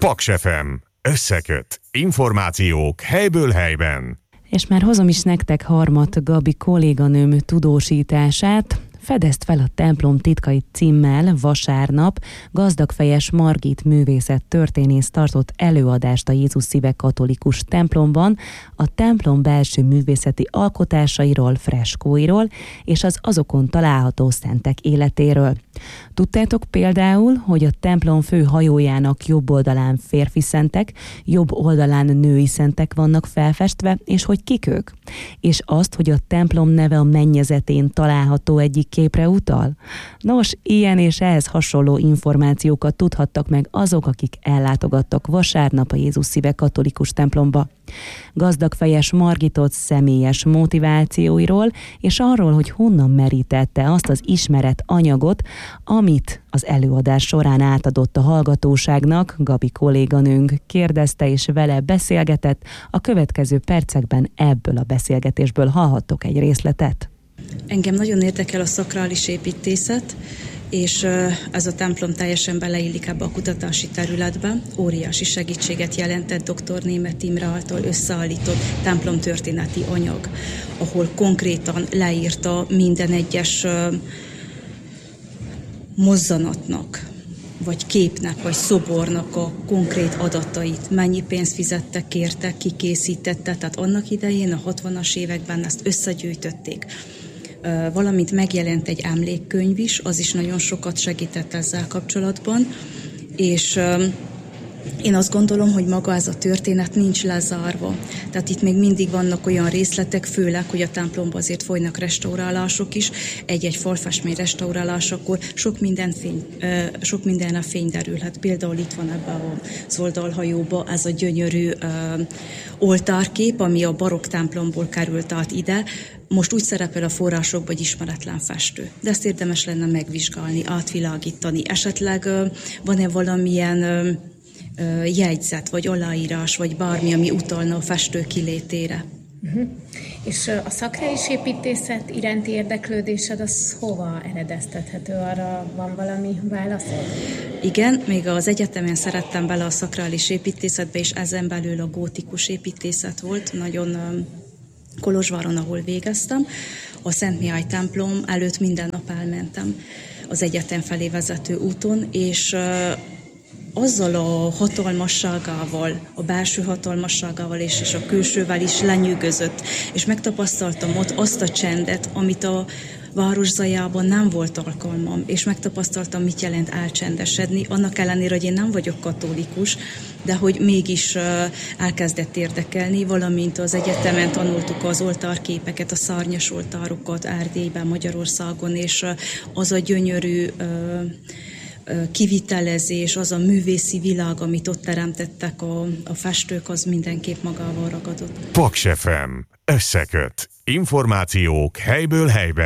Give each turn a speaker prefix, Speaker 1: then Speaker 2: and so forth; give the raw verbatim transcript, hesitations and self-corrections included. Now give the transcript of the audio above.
Speaker 1: Paks ef em. Összeköt. Információk helyből helyben.
Speaker 2: És már hozom is nektek Harmat Gabi kolléganőm tudósítását. Fedezd fel a templom titkait címmel vasárnap Gazdagfejes Margit művészet történész tartott előadást a Jézus Szíve katolikus templomban a templom belső művészeti alkotásairól, freskóiról és az azokon található szentek életéről. Tudtátok például, hogy a templom fő hajójának jobb oldalán férfi szentek, jobb oldalán női szentek vannak felfestve, és hogy kik ők? És azt, hogy a templom neve a mennyezetén található egyik képre utal? Nos, ilyen és ehhez hasonló információkat tudhattak meg azok, akik ellátogattak vasárnap a Jézus Szíve katolikus templomba. Gazdagfejes Margitot személyes motivációiról, és arról, hogy honnan merítette azt az ismeret anyagot, amit az előadás során átadott a hallgatóságnak, Gabi kolléganőnk kérdezte és vele beszélgetett. A következő percekben ebből a beszélgetésből hallhattok egy részletet.
Speaker 3: Engem nagyon érdekel a szakrális építészet, és ez a templom teljesen beleillik ebbe a kutatási területbe. Óriási segítséget jelentett dr. Németh Imre által összeállított templomtörténeti anyag, ahol konkrétan leírta minden egyes mozzanatnak, vagy képnek, vagy szobornak a konkrét adatait, mennyi pénzt fizettek érte, ki készítette, tehát annak idején a hatvanas években ezt összegyűjtötték. Valamint megjelent egy emlékkönyv is, az is nagyon sokat segített ezzel kapcsolatban, és én azt gondolom, hogy maga ez a történet nincs lezárva. Tehát itt még mindig vannak olyan részletek, főleg, hogy a templomban azért folynak restaurálások is. Egy-egy falfestmény restaurálásakor sok minden, fény, sok mindenre fény derülhet. Például itt van ebben az oldalhajóban ez a gyönyörű oltárkép, ami a barokk templomból került át ide. Most úgy szerepel a forrásokban, hogy ismeretlen festő. De ezt érdemes lenne megvizsgálni, átvilágítani. Esetleg van-e valamilyen jegyzet, vagy aláírás, vagy bármi, ami utalna a festő kilétére.
Speaker 4: Uh-huh. És a szakrális építészet iránti érdeklődésed, az hova eredeztethető? Arra van valami válaszod?
Speaker 3: Igen, még az egyetemen szerettem bele a szakrális építészetbe, és ezen belül a gótikus építészet volt, nagyon Kolozsváron, ahol végeztem. A Szent Mihály templom előtt minden nap elmentem az egyetem felé vezető úton, és azzal a hatalmasságával, a belső hatalmasságával és, és a külsővel is lenyűgözött, és megtapasztaltam ott azt a csendet, amit a város zajában nem volt alkalmam, és megtapasztaltam, mit jelent elcsendesedni, annak ellenére, hogy én nem vagyok katolikus, de hogy mégis elkezdett érdekelni, valamint az egyetemen tanultuk az oltárképeket, a szárnyas oltárokat Erdélyben, Magyarországon, és az a gyönyörű kivitelezés, az a művészi világ, amit ott teremtettek a, a festők, az mindenképp magával ragadott.
Speaker 1: Paks ef em. Összeköt. Információk helyből helyben.